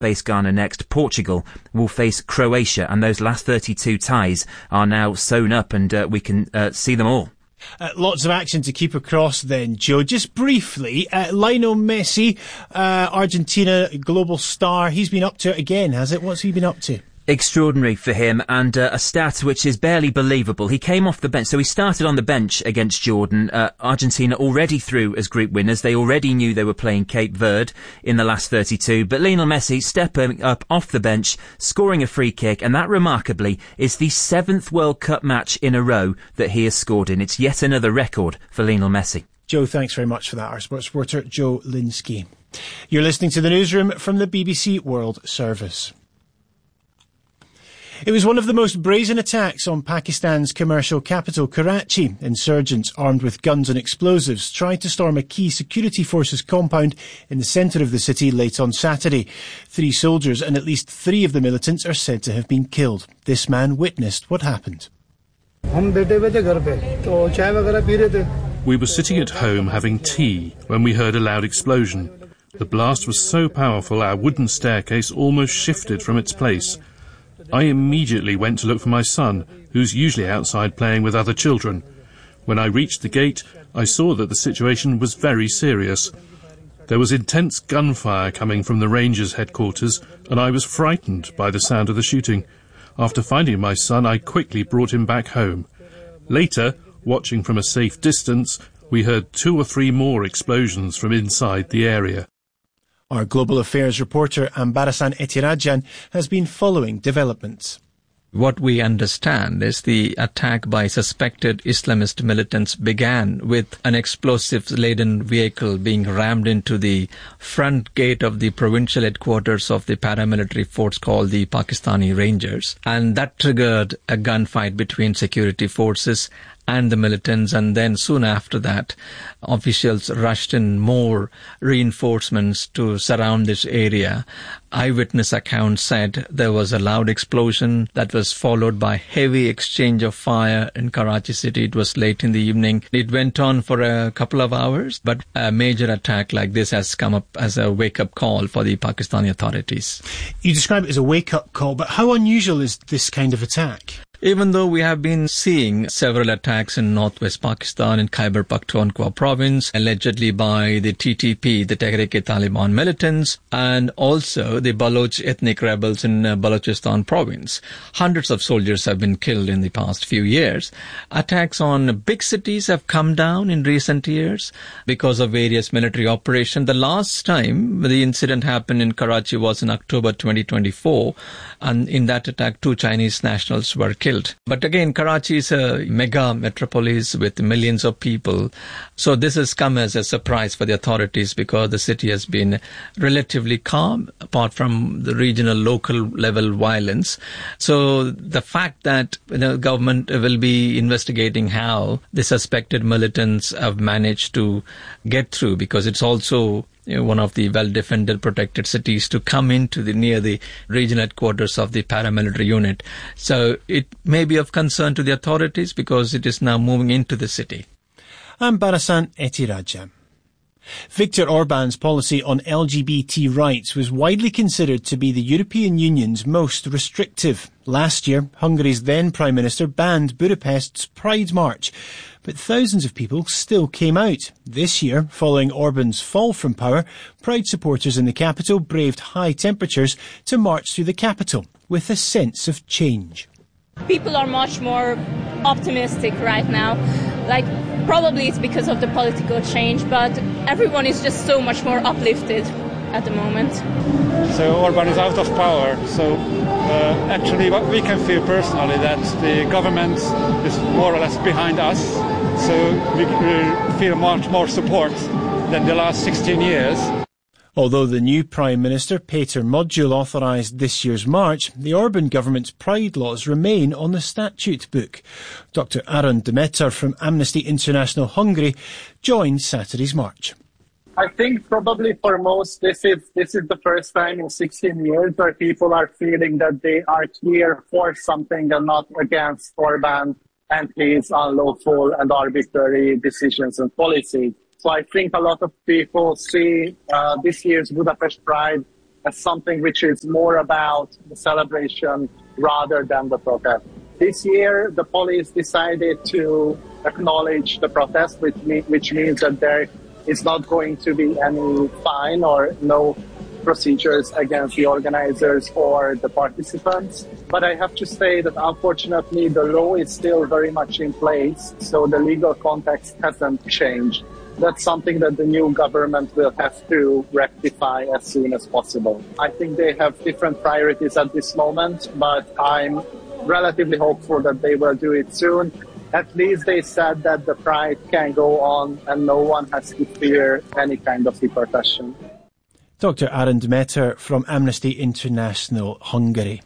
face Ghana next. Portugal will face Croatia, and those last 32 ties are now sewn up, and we can see them all. Lots of action to keep across then, Joe. Just briefly, Lionel Messi, Argentina global star, he's been up to it again, has it? What's he been up to? Extraordinary for him, and a stat which is barely believable. He came off the bench, so he started on the bench against Jordan. Argentina already through as group winners. They already knew they were playing Cape Verde in the last 32, but Lionel Messi stepping up off the bench, scoring a free kick, and that remarkably is the 7th World Cup match in a row that he has scored in. It's yet another record for Lionel Messi. Joe, thanks very much for that. Our sports reporter, Joe Linsky. You're listening to the newsroom from the BBC World Service. It was one of the most brazen attacks on Pakistan's commercial capital, Karachi. Insurgents armed with guns and explosives tried to storm a key security forces compound in the centre of the city late on Saturday. 3 soldiers and at least 3 of the militants are said to have been killed. This man witnessed what happened. We were sitting at home having tea when we heard a loud explosion. The blast was so powerful our wooden staircase almost shifted from its place. I immediately went to look for my son, who's usually outside playing with other children. When I reached the gate, I saw that the situation was very serious. There was intense gunfire coming from the Rangers headquarters, and I was frightened by the sound of the shooting. After finding my son, I quickly brought him back home. Later, watching from a safe distance, we heard 2 or 3 more explosions from inside the area. Our global affairs reporter Ambarasan Etirajan has been following developments. What we understand is the attack by suspected Islamist militants began with an explosives-laden vehicle being rammed into the front gate of the provincial headquarters of the paramilitary force called the Pakistani Rangers. And that triggered a gunfight between security forces and the militants, and then soon after that, officials rushed in more reinforcements to surround this area. Eyewitness accounts said there was a loud explosion that was followed by heavy exchange of fire in Karachi city. It was late in the evening. It went on for a couple of hours, but a major attack like this has come up as a wake-up call for the Pakistani authorities. You describe it as a wake-up call, but how unusual is this kind of attack? Even though we have been seeing several attacks in northwest Pakistan, in Khyber Pakhtunkhwa province, allegedly by the TTP, the Tehreek-e-Taliban militants, and also the Baloch ethnic rebels in Balochistan province. Hundreds of soldiers have been killed in the past few years. Attacks on big cities have come down in recent years because of various military operations. The last time the incident happened in Karachi was in October 2024, and in that attack 2 Chinese nationals were killed. But again, Karachi is a mega metropolis with millions of people. So this has come as a surprise for the authorities because the city has been relatively calm apart from the regional local level violence. So the fact that the government will be investigating how the suspected militants have managed to get through, because it's also one of the well-defended, protected cities, to come into near the regional headquarters of the paramilitary unit. So it may be of concern to the authorities because it is now moving into the city. Ambarasan Etiraja. Viktor Orban's policy on LGBT rights was widely considered to be the European Union's most restrictive. Last year, Hungary's then Prime Minister banned Budapest's Pride March, but thousands of people still came out. This year, following Orban's fall from power, Pride supporters in the capital braved high temperatures to march through the capital with a sense of change. People are much more optimistic right now. Probably it's because of the political change, but everyone is just so much more uplifted at the moment. So Orban is out of power. So actually what we can feel personally that the government is more or less behind us. So we feel much more support than the last 16 years. Although the new Prime Minister, Peter Modul, authorised this year's march, the Orban government's pride laws remain on the statute book. Dr. Aaron Demeter from Amnesty International Hungary joined Saturday's march. I think probably for most this is the first time in 16 years where people are feeling that they are clear for something and not against Orban and his unlawful and arbitrary decisions and policies. So I think a lot of people see this year's Budapest Pride as something which is more about the celebration rather than the protest. This year, the police decided to acknowledge the protest, which means that there is not going to be any fine or no procedures against the organizers or the participants. But I have to say that unfortunately the law is still very much in place, so the legal context hasn't changed. That's something that the new government will have to rectify as soon as possible. I think they have different priorities at this moment, but I'm relatively hopeful that they will do it soon. At least they said that the Pride can go on and no one has to fear any kind of repercussion. Dr. Arend Metter from Amnesty International Hungary.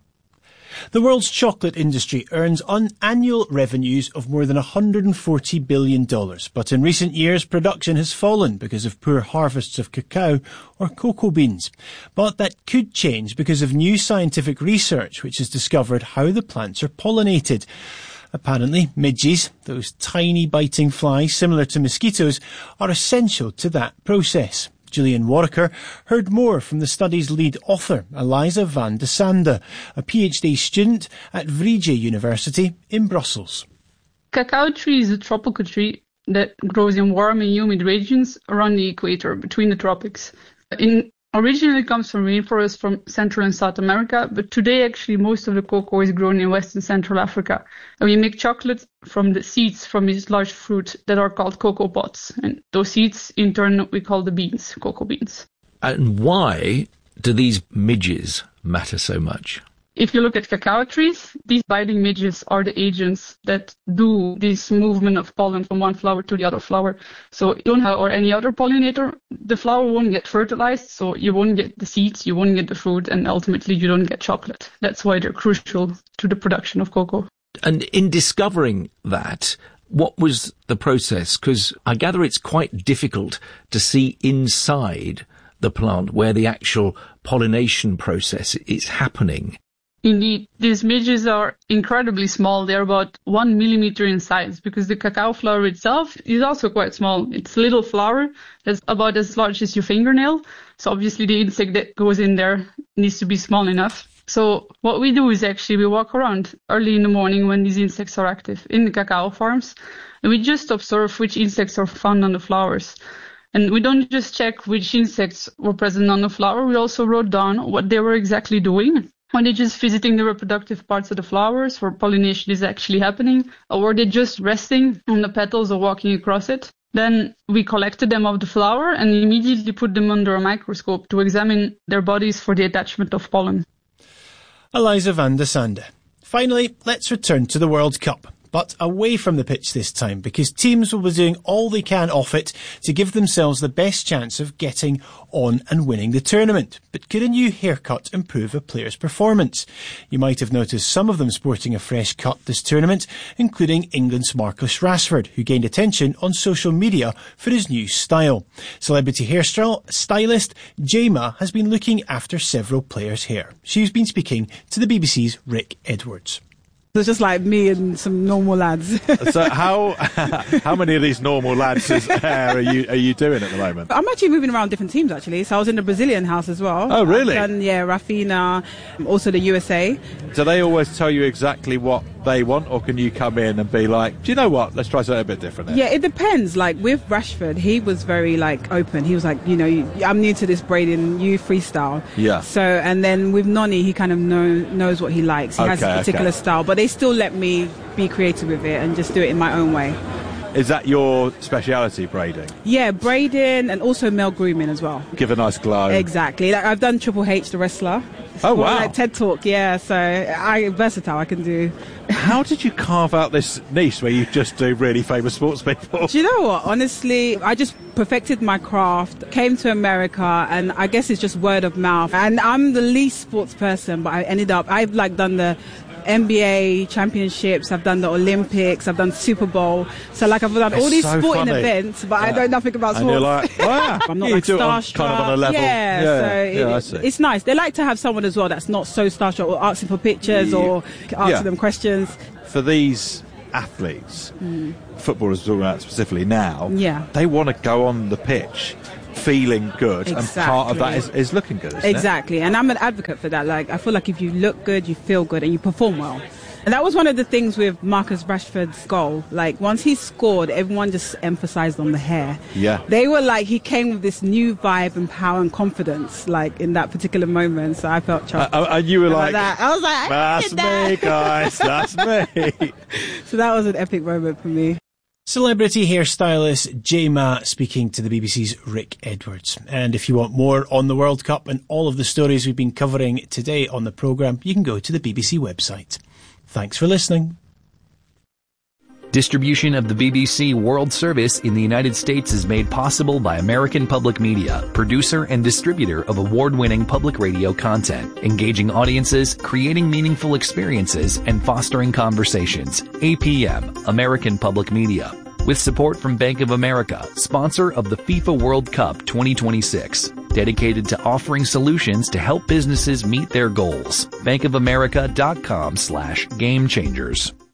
The world's chocolate industry earns annual revenues of more than $140 billion, but in recent years production has fallen because of poor harvests of cacao or cocoa beans. But that could change because of new scientific research which has discovered how the plants are pollinated. Apparently, midges, those tiny biting flies similar to mosquitoes, are essential to that process. Gillian Warwicker heard more from the study's lead author, Eliza van de Sande, a PhD student at Vrije University in Brussels. Cacao tree is a tropical tree that grows in warm and humid regions around the equator, between the tropics. Originally comes from rainforests from Central and South America, but today actually most of the cocoa is grown in West and Central Africa. And we make chocolate from the seeds from this large fruit that are called cocoa pods. And those seeds, in turn, we call the beans, cocoa beans. And why do these midges matter so much? If you look at cacao trees, these biting midges are the agents that do this movement of pollen from one flower to the other flower. So you don't have, or any other pollinator, the flower won't get fertilized, so you won't get the seeds, you won't get the fruit, and ultimately you don't get chocolate. That's why they're crucial to the production of cocoa. And in discovering that, what was the process? Because I gather it's quite difficult to see inside the plant where the actual pollination process is happening. Indeed, these midges are incredibly small. They're about 1 millimeter in size because the cacao flower itself is also quite small. It's a little flower that's about as large as your fingernail. So obviously the insect that goes in there needs to be small enough. So what we do is actually we walk around early in the morning when these insects are active in the cacao farms, and we just observe which insects are found on the flowers. And we don't just check which insects were present on the flower, we also wrote down what they were exactly doing. Are they just visiting the reproductive parts of the flowers where pollination is actually happening? Or were they just resting on the petals or walking across it? Then we collected them off the flower and immediately put them under a microscope to examine their bodies for the attachment of pollen. Eliza van de Sande. Finally, let's return to the World Cup. But away from the pitch this time, because teams will be doing all they can off it to give themselves the best chance of getting on and winning the tournament. But could a new haircut improve a player's performance? You might have noticed some of them sporting a fresh cut this tournament, including England's Marcus Rashford, who gained attention on social media for his new style. Celebrity hairstylist Jema has been looking after several players' hair. She's been speaking to the BBC's Rick Edwards. It's just like me and some normal lads. So how many of these normal lads' hair are you doing at the moment? I'm actually moving around different teams, actually. So I was in the Brazilian house as well. Oh, really? I've done, Rafinha, also the USA. Do they always tell you exactly what they want, or can you come in and be like, do you know what, let's try something a bit different here? Yeah, it depends. Like with Rashford, he was very open. He was like, I'm new to this braiding, you freestyle. Yeah. So, and then with Noni, he kind of knows what he likes. He has a particular style, but they still let me be creative with it and just do it in my own way. Is that your speciality, braiding? Yeah, braiding and also male grooming as well. Give a nice glow. Exactly. I've done Triple H, the wrestler. Oh, wow. TED Talk, yeah. So I'm versatile, I can do. How did you carve out this niche where you just do really famous sports people? Do you know what? Honestly, I just perfected my craft, came to America, and I guess it's just word of mouth. And I'm the least sports person, but I've done the NBA championships, I've done the Olympics, I've done Super Bowl. So I've done all these sporting events, but I know nothing about sports. And you're like, wow. I'm not starstruck. Kind of on a level. I see. It's nice. They like to have someone as well that's not so starstruck or asking for pictures or asking them questions. For these athletes, footballers talking about specifically now, they want to go on the pitch feeling good, and part of that is looking good, isn't exactly. it? And I'm an advocate for that. Like, I feel like if you look good, you feel good, and you perform well. And that was one of the things with Marcus Rashford's goal. Like, once he scored, everyone just emphasized on the hair. Yeah. They were like, he came with this new vibe and power and confidence, like, in that particular moment. So I felt chuffed. And you were like, that. I was like, that's me, guys, that's me. So that was an epic moment for me. Celebrity hairstylist Jay Ma speaking to the BBC's Rick Edwards. And if you want more on the World Cup and all of the stories we've been covering today on the programme, you can go to the BBC website. Thanks for listening. Distribution of the BBC World Service in the United States is made possible by American Public Media, producer and distributor of award-winning public radio content, engaging audiences, creating meaningful experiences, and fostering conversations. APM, American Public Media. With support from Bank of America, sponsor of the FIFA World Cup 2026. Dedicated to offering solutions to help businesses meet their goals. bankofamerica.com/gamechangers.